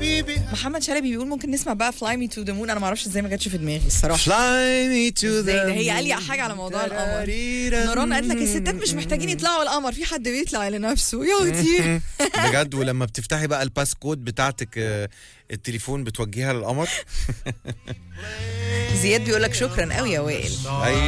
محمد شلبي بيقول ممكن نسمع بقى Fly Me to the Moon. انا ما اعرفش ازاي ما جاتش في دماغي الصراحه. Fly me to the ده هي قال لي حاجه على موضوع القمر. نوران قالت لك الستات مش محتاجين يطلعوا القمر، في حد بيطلع لنفسه يا ودي. بجد. ولما بتفتحي بقى الباسكود بتاعتك التليفون بتوجهها للقمر. زياد بيقول لك شكرا قوي يا وائل.